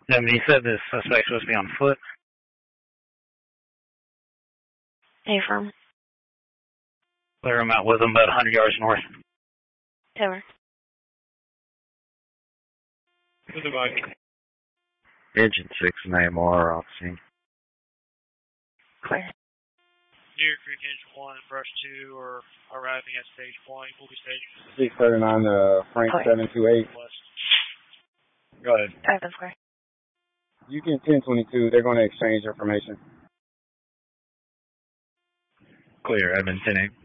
He said this suspect was supposed to be on foot. Hey, firm. Clear him out with him about 100 yards north. Taylor. Goodbye. Engine 6 and AMR off scene. Clear. Deer Creek Engine 1 and Brush 2 are arriving at stage point. We'll be staging 639 Frank 728. west. Go ahead. That's clear. You can 1022. They're going to exchange information. Clear, Edmund 10-8.